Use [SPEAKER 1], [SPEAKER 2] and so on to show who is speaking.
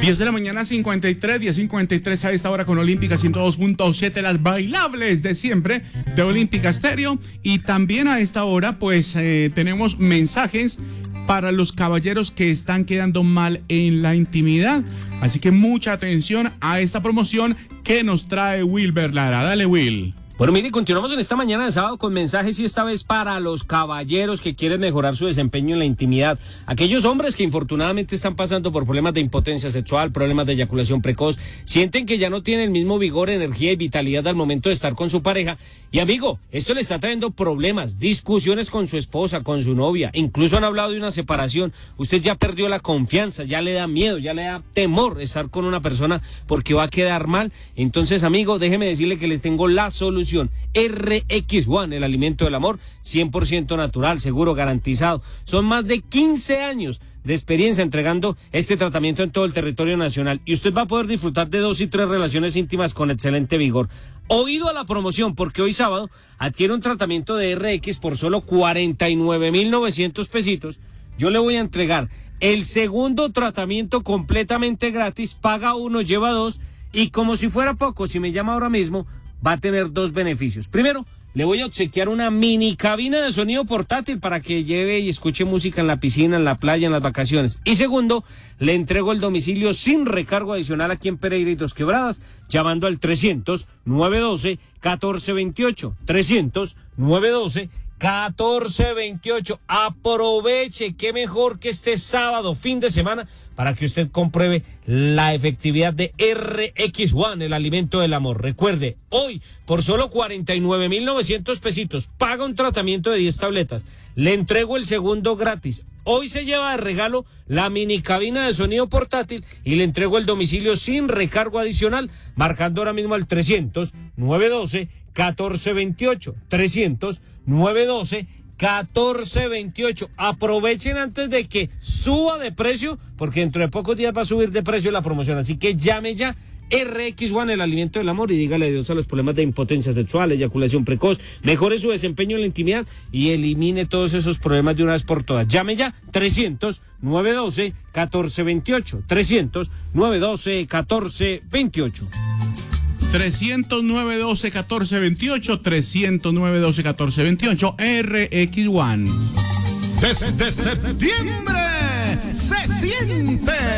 [SPEAKER 1] 10 de la mañana, 53, 10:53 a esta hora con Olímpica 102.7, las bailables de siempre de Olímpica Estéreo. Y también a esta hora, pues, tenemos mensajes para los caballeros que están quedando mal en la intimidad. Así que mucha atención a esta promoción que nos trae Wilber Lara. Dale, Will.
[SPEAKER 2] Bueno, mire, continuamos en esta mañana de sábado con mensajes y esta vez para los caballeros que quieren mejorar su desempeño en la intimidad. Aquellos hombres que infortunadamente están pasando por problemas de impotencia sexual, problemas de eyaculación precoz, sienten que ya no tienen el mismo vigor, energía y vitalidad al momento de estar con su pareja. Y amigo, esto le está trayendo problemas, discusiones con su esposa, con su novia, incluso han hablado de una separación. Usted ya perdió la confianza, ya le da miedo, ya le da temor estar con una persona porque va a quedar mal. Entonces, amigo, déjeme decirle que les tengo la solución. RX1, el alimento del amor, 100% natural, seguro, garantizado. Son más de 15 años de experiencia entregando este tratamiento en todo el territorio nacional y usted va a poder disfrutar de 2 y 3 relaciones íntimas con excelente vigor. Oído a la promoción, porque hoy sábado adquiere un tratamiento de RX por solo 49,900 pesitos. Yo le voy a entregar el segundo tratamiento completamente gratis, paga 1, lleva 2 y como si fuera poco, si me llama ahora mismo, va a tener 2 beneficios. Primero, le voy a obsequiar una mini cabina de sonido portátil para que lleve y escuche música en la piscina, en la playa, en las vacaciones. Y segundo, le entrego el domicilio sin recargo adicional aquí en Pereira y Dos Quebradas, llamando al 300-912-1428. 300-912-1428. Aproveche, qué mejor que este sábado, fin de semana, para que usted compruebe la efectividad de RX1, el alimento del amor. Recuerde, hoy, por solo 49,900 pesitos, paga un tratamiento de 10 tabletas. Le entrego el segundo gratis. Hoy se lleva de regalo la mini cabina de sonido portátil y le entrego el domicilio sin recargo adicional, marcando ahora mismo al 300-912-1428. 300-912-1428. Aprovechen antes de que suba de precio, porque dentro de pocos días va a subir de precio la promoción. Así que llame ya. RX1, el alimento del amor, y dígale adiós a los problemas de impotencia sexual, eyaculación precoz, mejore su desempeño en la intimidad y elimine todos esos problemas de una vez por todas. Llame ya, 300-912-1428. 300-912-1428.
[SPEAKER 1] 300-912-1428, 300-912-1428, RX1.
[SPEAKER 3] Desde septiembre se siente